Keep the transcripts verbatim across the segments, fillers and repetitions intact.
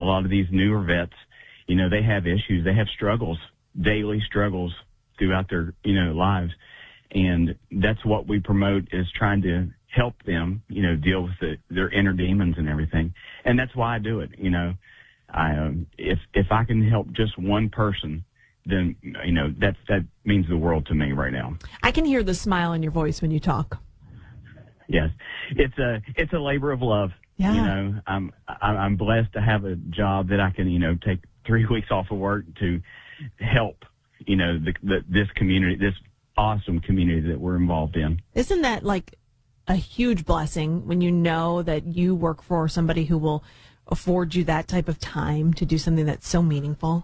lot of these newer vets, you know, they have issues, they have struggles, daily struggles throughout their, you know, lives. And that's what we promote, is trying to help them, you know, deal with the, their inner demons and everything. And that's why I do it. You know, I, um, if, if I can help just one person, then, you know, that, that means the world to me right now. I can hear the smile in your voice when you talk. Yes. It's a, it's a labor of love. Yeah. You know, I'm, I'm blessed to have a job that I can, you know, take three weeks off of work to help, you know, the, the, this community, this awesome community that we're involved in. Isn't that like a huge blessing when you know that you work for somebody who will afford you that type of time to do something that's so meaningful?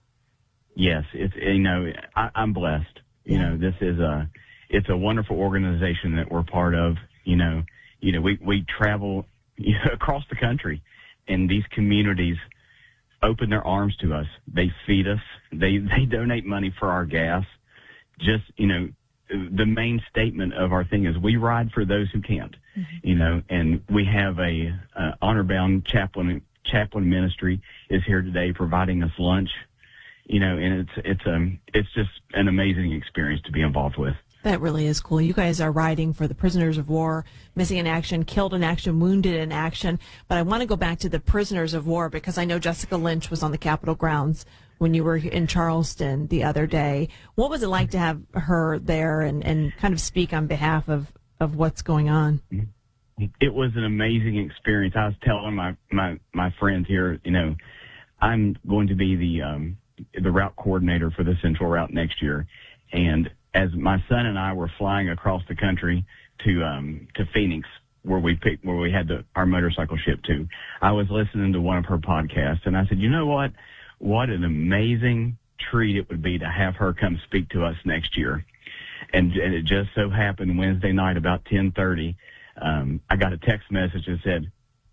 Yes, it's, you know, I, I'm blessed. You Yeah. know, this is a, it's a wonderful organization that we're part of. You know, you know, we, we travel, you know, across the country, and these communities open their arms to us. They feed us. They, they donate money for our gas. Just, you know, the main statement of our thing is we ride for those who can't, mm-hmm. you know, and we have a, uh, honor-bound chaplain, chaplain ministry is here today providing us lunch, you know, and it's, it's, um, it's just an amazing experience to be involved with. That really is cool. You guys are riding for the prisoners of war, missing in action, killed in action, wounded in action. But I want to go back to the prisoners of war, because I know Jessica Lynch was on the Capitol grounds when you were in Charleston the other day. What was it like to have her there and, and kind of speak on behalf of, of what's going on? It was an amazing experience. I was telling my, my, my friends here, you know, I'm going to be the, um, the route coordinator for the Central Route next year. And as my son and I were flying across the country to, um, to Phoenix, where we picked, where we had the, our motorcycle shipped to, I was listening to one of her podcasts, and I said, you know what? What an amazing treat it would be to have her come speak to us next year. And, and it just so happened Wednesday night about ten thirty, um, I got a text message that said,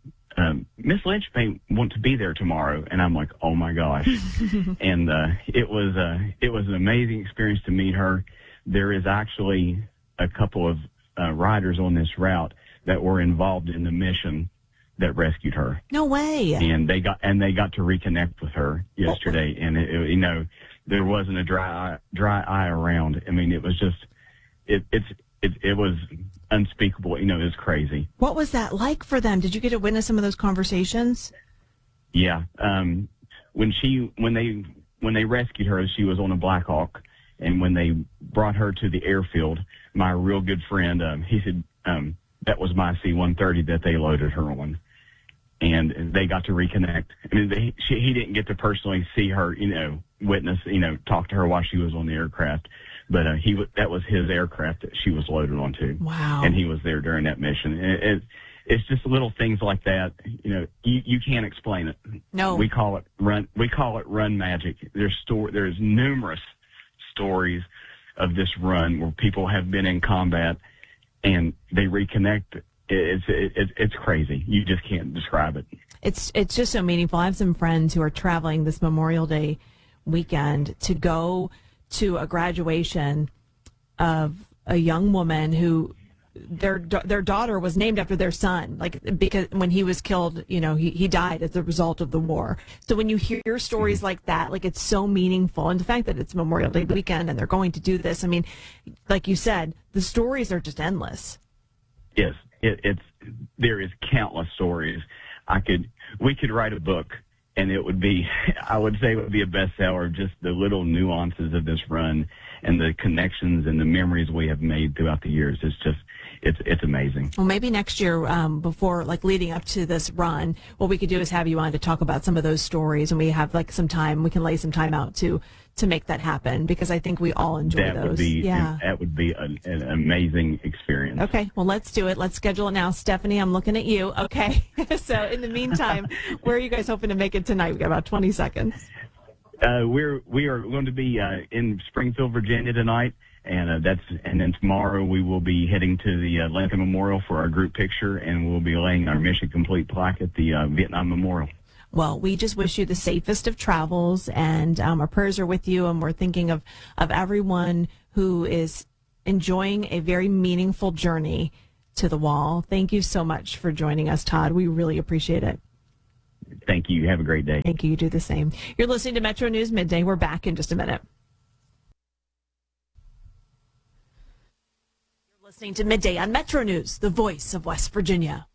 um, Miss Lynch may want to be there tomorrow. And I'm like, oh my gosh. and, uh, it was, uh, it was an amazing experience to meet her. There is actually a couple of, uh, riders on this route that were involved in the mission that rescued her. No way. And they got, and they got to reconnect with her yesterday. And it, it, you know, there wasn't a dry eye, dry eye around. I mean, it was just, it, it's, it, it was unspeakable. You know, it was crazy. What was that like for them? Did you get to witness some of those conversations? Yeah. Um, when she, when they, when they rescued her, she was on a Black Hawk. And when they brought her to the airfield, my real good friend, um, he said, um, that was my C one thirty that they loaded her on. And they got to reconnect. I mean, they, she, he didn't get to personally see her, you know, witness, you know, talk to her while she was on the aircraft. But uh, he that was his aircraft that she was loaded onto. Wow. And he was there during that mission. It, it, it's just little things like that. You know, you, you can't explain it. No. We call it run. We call it run magic. There's store. There's numerous stories of this run where people have been in combat and they reconnect. It's it's it's crazy. You just can't describe it. It's it's just so meaningful. I have some friends who are traveling this Memorial Day weekend to go to a graduation of a young woman who their their daughter was named after their son, like, because when he was killed, you know, he, he died as a result of the war. So when you hear stories mm-hmm. like that, like, it's so meaningful. And the fact that it's Memorial Day weekend and they're going to do this, I mean, like you said, the stories are just endless. Yes, it, it's there is countless stories. I could we could write a book, and it would be, I would say it would be a bestseller of just the little nuances of this run and the connections and the memories we have made throughout the years. It's just, it's it's amazing. Well, maybe next year, um, before, like, leading up to this run, what we could do is have you on to talk about some of those stories, and we have, like, some time, we can lay some time out to to make that happen, because I think we all enjoy that those. Would be, yeah. That would be an, an amazing experience. Okay, well, let's do it. Let's schedule it now. Stephanie, I'm looking at you. Okay. So in the meantime, where are you guys hoping to make it tonight? We got about twenty seconds. Uh, we're we are going to be uh, in Springfield, Virginia tonight, and uh, that's and then tomorrow we will be heading to the uh, Lincoln Memorial for our group picture, and we'll be laying our Mission Complete plaque at the uh, Vietnam Memorial. Well, we just wish you the safest of travels, and um, our prayers are with you, and we're thinking of, of everyone who is enjoying a very meaningful journey to the wall. Thank you so much for joining us, Todd. We really appreciate it. Thank you. Have a great day. Thank you. You do the same. You're listening to Metro News Midday. We're back in just a minute. You're listening to Midday on Metro News, the voice of West Virginia.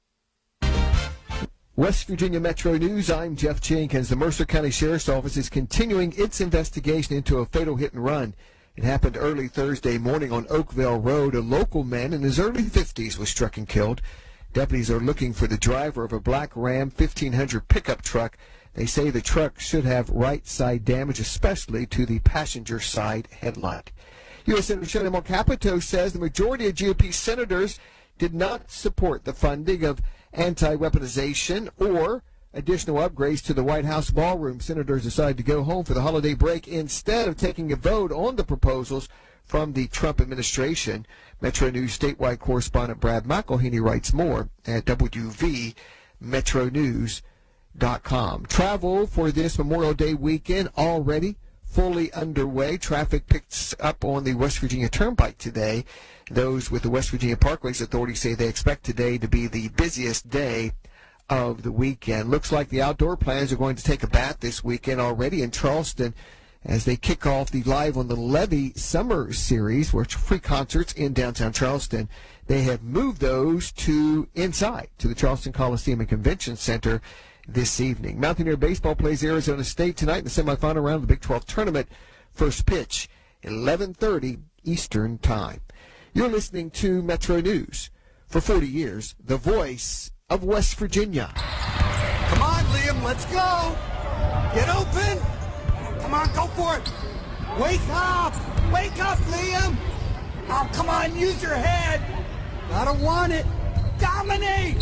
West Virginia Metro News, I'm Jeff Jenkins. The Mercer County Sheriff's Office is continuing its investigation into a fatal hit and run. It happened early Thursday morning on Oakville Road. A local man in his early fifties was struck and killed. Deputies are looking for the driver of a black Ram fifteen hundred pickup truck. They say the truck should have right side damage, especially to the passenger side headlight. U S Senator Shelley Moore Capito says the majority of G O P senators did not support the funding of anti-weaponization or additional upgrades to the White House ballroom. Senators decided to go home for the holiday break instead of taking a vote on the proposals from the Trump administration. Metro News statewide correspondent Brad McElhaney writes more at W V metro news dot com. Travel for this Memorial Day weekend already fully underway. Traffic picks up on the West Virginia Turnpike today. Those with the West Virginia Parkways Authority say they expect today to be the busiest day of the weekend. Looks like the outdoor plans are going to take a bath this weekend already in Charleston as they kick off the Live on the Levee Summer Series, which are free concerts in downtown Charleston. They have moved those to inside to the Charleston Coliseum and Convention Center this evening. Mountaineer Baseball plays Arizona State tonight in the semifinal round of the Big twelve tournament. First pitch, eleven thirty Eastern Time. You're listening to Metro News. For forty years, the voice of West Virginia. Come on, Liam, let's go. Get open. Come on, go for it. Wake up. Wake up, Liam. Oh, come on, use your head. Gotta want it. Dominate.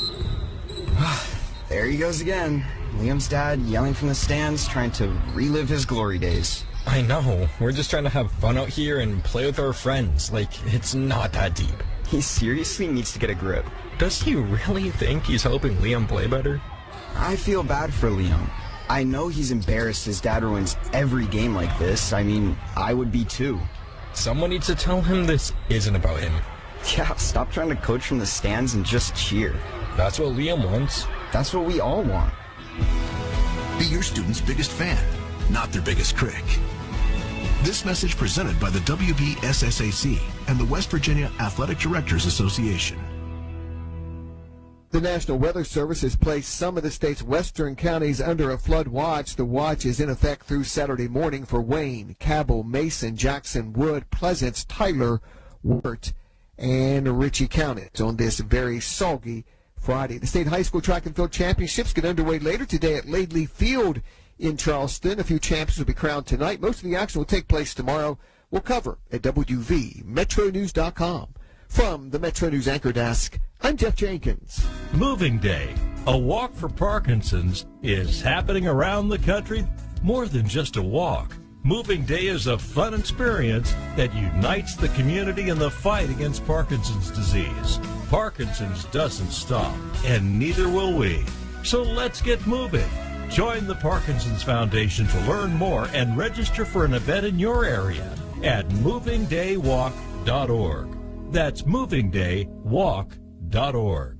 There he goes again. Liam's dad yelling from the stands, trying to relive his glory days. I know. We're just trying to have fun out here and play with our friends. Like, it's not that deep. He seriously needs to get a grip. Does he really think he's helping Liam play better? I feel bad for Liam. I know he's embarrassed his dad ruins every game like this. I mean, I would be too. Someone needs to tell him this isn't about him. Yeah, stop trying to coach from the stands and just cheer. That's what Liam wants. That's what we all want. Be your student's biggest fan, not their biggest critic. This message presented by the W B S S A C and the West Virginia Athletic Directors Association. The National Weather Service has placed some of the state's western counties under a flood watch. The watch is in effect through Saturday morning for Wayne, Cabell, Mason, Jackson, Wood, Pleasants, Tyler, Wirt, and Ritchie counties on this very soggy Friday. The state high school track and field championships get underway later today at Laidley Field in Charleston. A few champions will be crowned tonight. Most of the action will take place tomorrow. We'll cover at W V metro news dot com. From the Metro News Anchor Desk, I'm Jeff Jenkins. Moving Day, a walk for Parkinson's, is happening around the country. More than just a walk. Moving Day is a fun experience that unites the community in the fight against Parkinson's disease. Parkinson's doesn't stop, and neither will we. So let's get moving. Join the Parkinson's Foundation to learn more and register for an event in your area at moving day walk dot org. That's moving day walk dot org.